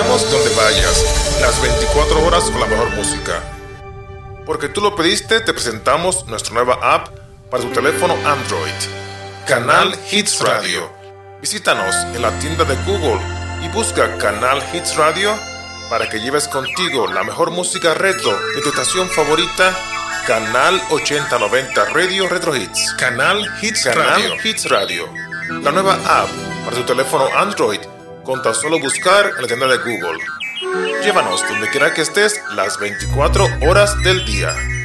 Vayamos donde vayas, las 24 horas con la mejor música. Porque tú lo pediste, te presentamos nuestra nueva app para tu teléfono Android, Canal Hits Radio. Visítanos en la tienda de Google y busca Canal Hits Radio para que lleves contigo la mejor música retro de tu estación favorita, Canal 8090 Radio Retro Hits. Canal Hits Radio. La nueva app para tu teléfono Android con tan solo buscar en la tienda de Google. Llévanos donde quiera que estés las 24 horas del día.